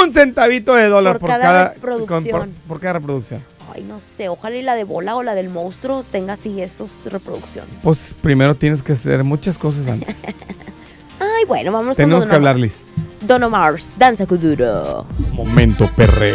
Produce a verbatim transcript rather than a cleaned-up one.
un centavito de dólar por por, cada cada, reproducción. con- por, por cada reproducción. Ay, no sé, ojalá y la de bola o la del monstruo tenga así esas reproducciones. Pues primero tienes que hacer muchas cosas antes. Ay, bueno, vamos Tenemos con que Don Omar. hablar, Liz. Don Omar's Danza Kuduro. Momento perreo.